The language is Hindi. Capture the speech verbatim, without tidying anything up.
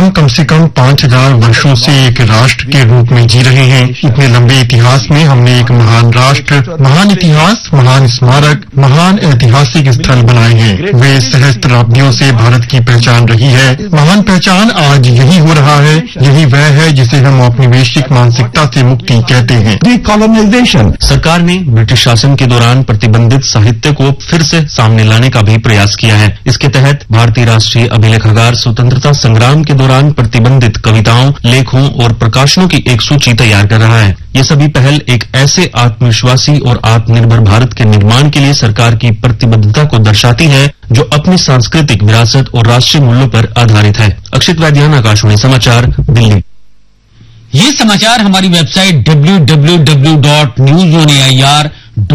हम कम से कम पांच हजार वर्षों से एक राष्ट्र के रूप में जी रहे हैं। इतने लंबे इतिहास में हमने एक महान राष्ट्र, महान इतिहास, महान स्मारक, महान ऐतिहासिक स्थल बनाए हैं। वे सहस्त्राब्दियों से भारत की पहचान रही है। महान पहचान आज यही हो रहा है। यही वह है जिसे हम औपनिवेशिक मानसिकता से मुक्ति कहते हैं। डीकॉलोनाइजेशन। सरकार ने ब्रिटिश शासन के दौरान प्रतिबंधित साहित्य को फिर से सामने लाने का भी प्रयास किया है। इसके तहत भारतीय राष्ट्रीय अभिलेखागार स्वतंत्रता संग्राम के दौरान प्रतिबंधित कविताओं, लेखों और प्रकाशनों की एक सूची तैयार कर रहा है। ये सभी पहल एक ऐसे आत्मविश्वासी और आत्मनिर्भर भारत के निर्माण के लिए सरकार की प्रतिबद्धता को दर्शाती है जो अपनी सांस्कृतिक विरासत और राष्ट्रीय मूल्यों पर आधारित है। अक्षित वैद्यान, आकाशवाणी समाचार, दिल्ली। ये समाचार हमारी website W W W dot news on A I R